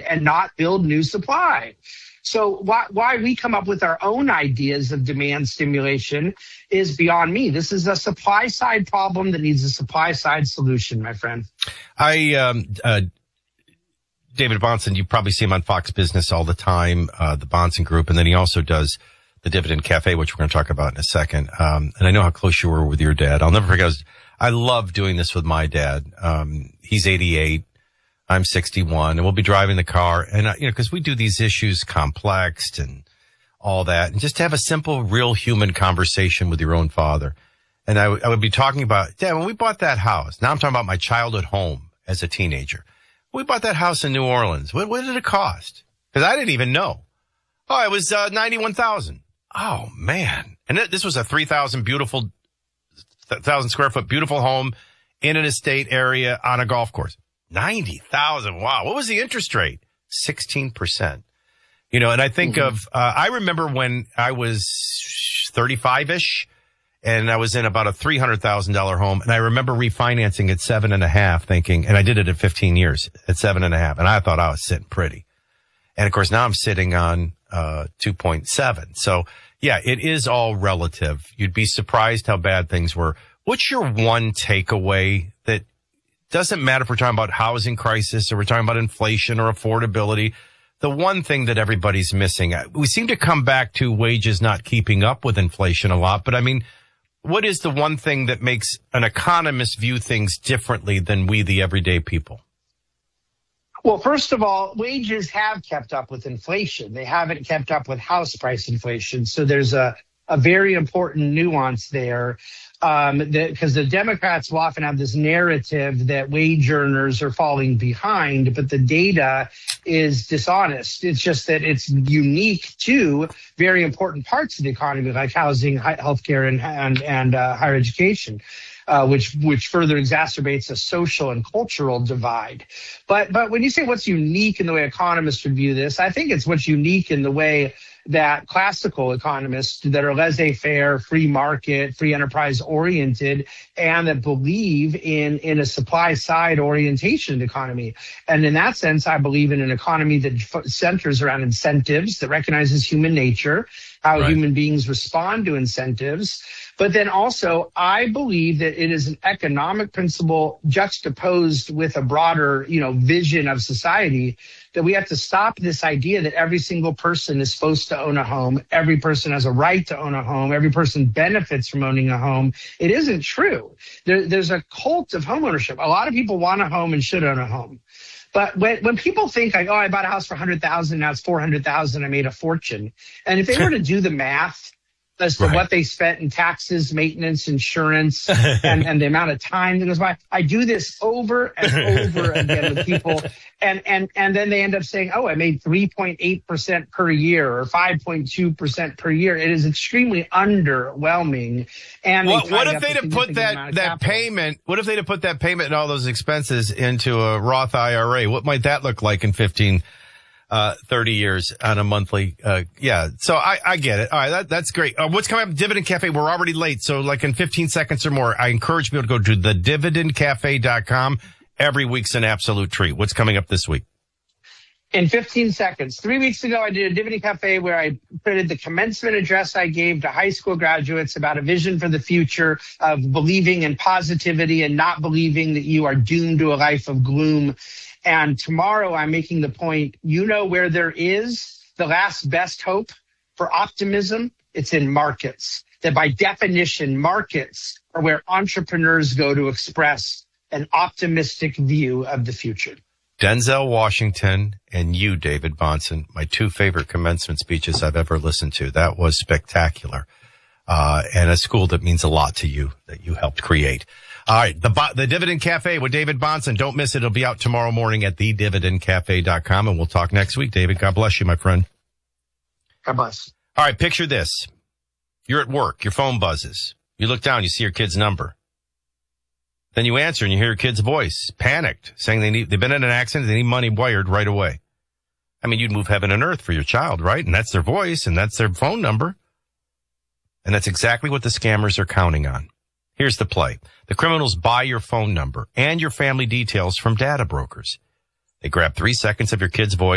and not build new supply. So why we come up with our own ideas of demand stimulation is beyond me. This is a supply side problem that needs a supply side solution, my friend. David Bahnsen, you probably see him on Fox Business all the time, the Bahnsen Group, and then he also does the Dividend Cafe, which we're going to talk about in a second. And I know how close you were with your dad. I'll never forget. I love doing this with my dad. He's 88. I'm 61, and we'll be driving the car. And, because we do these issues complexed and all that, and just to have a simple, real human conversation with your own father. And I would be talking about, Dad, when we bought that house, now I'm talking about my childhood home as a teenager. We bought that house in New Orleans. What did it cost? Because I didn't even know. Oh, it was $91,000. Oh, man. And this was a 1,000 square foot beautiful home in an estate area on a golf course. 90,000. Wow. What was the interest rate? 16%. And I think of, I remember when I was 35-ish and I was in about a $300,000 home, and I remember refinancing at 7.5 thinking, and I did it at 15 years at 7.5, and I thought I was sitting pretty. And of course now I'm sitting on 2.7. So yeah, it is all relative. You'd be surprised how bad things were. What's your one takeaway that doesn't matter if we're talking about housing crisis or we're talking about inflation or affordability? The one thing that everybody's missing, we seem to come back to wages not keeping up with inflation a lot, but I mean, what is the one thing that makes an economist view things differently than we, the everyday people? Well, first of all, wages have kept up with inflation. They haven't kept up with house price inflation. So there's a very important nuance there. Because the Democrats will often have this narrative that wage earners are falling behind, but the data is dishonest. It's just that it's unique to very important parts of the economy, like housing, healthcare, and higher education, which further exacerbates a social and cultural divide. But when you say what's unique in the way economists would view this, I think it's what's unique in the way that classical economists that are laissez-faire, free market, free enterprise oriented, and that believe in a supply side orientation economy. And in that sense, I believe in an economy that centers around incentives, that recognizes human nature, how human beings respond to incentives. But then also, I believe that it is an economic principle juxtaposed with a broader, vision of society, that we have to stop this idea that every single person is supposed to own a home. Every person has a right to own a home. Every person benefits from owning a home. It isn't true. There's a cult of homeownership. A lot of people want a home and should own a home. But when people think like, I bought a house for $100,000, now it's $400,000, I made a fortune. And if they were to do the math as to what they spent in taxes, maintenance, insurance, and the amount of time that goes by, I do this over and over again with people. And then they end up saying, I made 3.8% per year or 5.2% per year. It is extremely underwhelming. And what if they'd have put that payment? What if they'd have put that payment and all those expenses into a Roth IRA? What might that look like in 15, 30 years on a monthly? So I get it. All right. That's great. What's coming up? Dividend Cafe. We're already late. So like in 15 seconds or more, I encourage people to go to thedividendcafe.com. Every week's an absolute treat. What's coming up this week? In 15 seconds. 3 weeks ago, I did a Dividend Cafe where I printed the commencement address I gave to high school graduates about a vision for the future of believing in positivity and not believing that you are doomed to a life of gloom. And tomorrow I'm making the point, where there is the last best hope for optimism, it's in markets. That by definition, markets are where entrepreneurs go to express an optimistic view of the future. Denzel Washington and you, David Bahnsen, my two favorite commencement speeches I've ever listened to. That was spectacular. And a school that means a lot to you, that you helped create. All right. The Dividend Cafe with David Bahnsen. Don't miss it. It'll be out tomorrow morning at thedividendcafe.com, and we'll talk next week. David, God bless you, my friend. God bless. All right. Picture this. You're at work. Your phone buzzes. You look down. You see your kid's number. Then you answer and you hear your kid's voice, panicked, saying they've been in an accident. They need money wired right away. I mean, you'd move heaven and earth for your child, right? And that's their voice and that's their phone number. And that's exactly what the scammers are counting on. Here's the play. The criminals buy your phone number and your family details from data brokers. They grab 3 seconds of your kid's voice